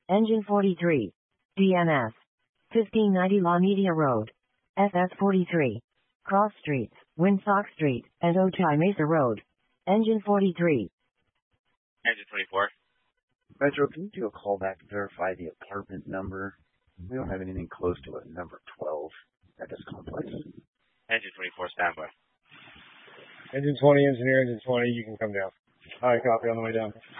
Engine 43. DNS. 1590 La Media Road. SS 43. Cross Streets, Winsock Street, and Ochai Mesa Road. Engine 43. Engine 24. Metro, can you do a callback to verify the apartment number? We don't have anything close to a number 12 at this complex. Engine 24, standby. Engine 20, engineer, engine 20, you can come down. All right, copy, on the way down.